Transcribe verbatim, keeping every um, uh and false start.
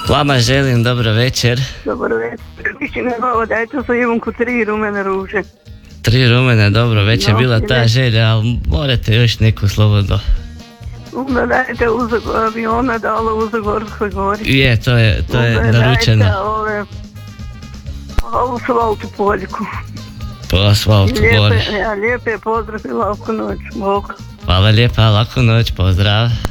Vama želim dobro večer. Dobro večer. Više ne ovo, dajte sa Ivonku tri rumene ruže. Tri rumene, dobro, već je No, bila ta ide. želja, ali morate još neku slobodno. Onda dajte uzog aviona dalo u Zagorskoj gori. Je, to je, to je Onda naručeno. Dajte ove, ovu svaltu Poljku. Po asfaltu gore. Lijepe, ja lijepe pozdrav i laku noć. Bog. Hvala lijepa, laku noć, pozdrav.